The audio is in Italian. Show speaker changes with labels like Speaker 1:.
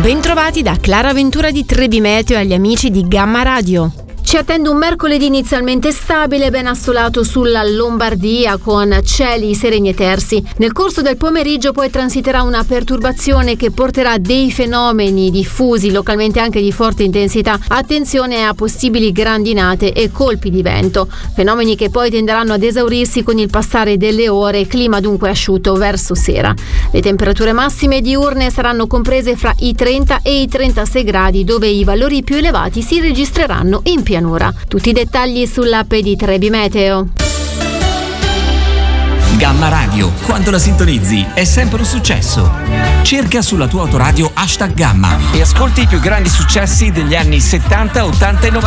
Speaker 1: Bentrovati da Clara Ventura di Trebi Meteo e agli amici di Gamma Radio. Ci attende un mercoledì inizialmente stabile, ben assolato sulla Lombardia, con cieli sereni e tersi. Nel corso del pomeriggio poi transiterà una perturbazione che porterà dei fenomeni diffusi, localmente anche di forte intensità. Attenzione a possibili grandinate e colpi di vento, fenomeni che poi tenderanno ad esaurirsi con il passare delle ore, clima dunque asciutto verso sera. Le temperature massime diurne saranno comprese fra i 30 e i 36 gradi, dove i valori più elevati si registreranno in pianura. Tutti i dettagli sull'app di Trebi Meteo.
Speaker 2: Gamma Radio, quando la sintonizzi è sempre un successo. Cerca sulla tua autoradio #Gamma e ascolti i più grandi successi degli anni 70, 80 e 90.